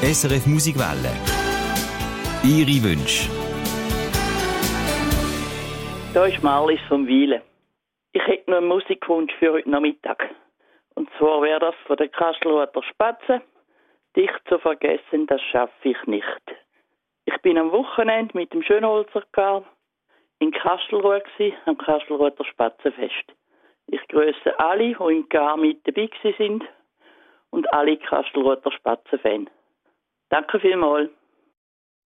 SRF Musikwelle. Ihre Wünsche. Da ist Marlies vom Weilen. Ich hätte noch einen Musikwunsch für heute Nachmittag. Und zwar wäre das von der Kastelruther Spatzen. Dich zu vergessen, das schaffe ich nicht. Ich bin am Wochenende mit dem Schönholzer Gar in Kastelruhe am Kastelruther Spatzenfest. Ich grüße alle, die im Gar mit dabei sind und alle Kastelruther Spatzenfans. Danke vielmals.